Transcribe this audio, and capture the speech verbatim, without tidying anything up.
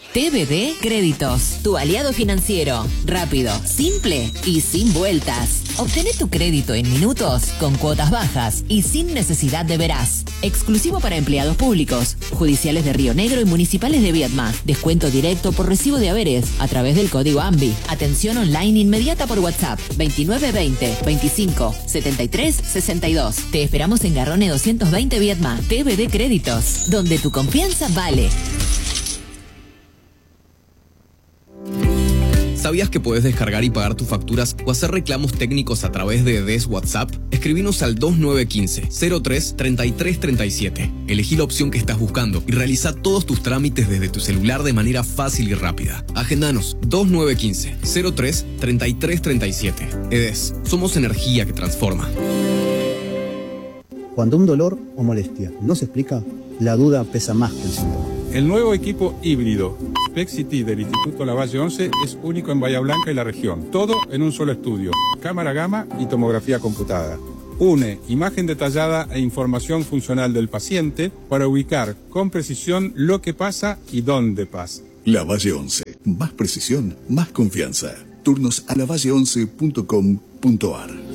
T V D Créditos, tu aliado financiero. Rápido, simple y sin vueltas. Obtené tu crédito en minutos, con cuotas bajas y sin necesidad de veraz. Exclusivo para empleados públicos, judiciales de Río Negro y municipales de Viedma. Descuento directo por recibo de haberes a través del código AMBI. Atención online inmediata por WhatsApp veintinueve veinte veinticinco setenta y tres sesenta y dos. Te esperamos en Garrone doscientos veinte Viedma. T V D Créditos, donde tu confianza vale. ¿Sabías que puedes descargar y pagar tus facturas o hacer reclamos técnicos a través de D E S WhatsApp? Escribinos al dos nueve uno cinco cero tres treinta y tres treinta y siete. Elegí la opción que estás buscando y realiza todos tus trámites desde tu celular de manera fácil y rápida. Agendanos dos nueve uno cinco cero tres treinta y tres treinta y siete. E D E S, somos energía que transforma. Cuando un dolor o molestia no se explica, la duda pesa más que el síntoma. El nuevo equipo híbrido Flexity del Instituto Lavalle once es único en Bahía Blanca y la región. Todo en un solo estudio, cámara gamma y tomografía computada. Une imagen detallada e información funcional del paciente para ubicar con precisión lo que pasa y dónde pasa. Lavalle once. Más precisión, más confianza. Turnos a lavalle once punto com punto ar.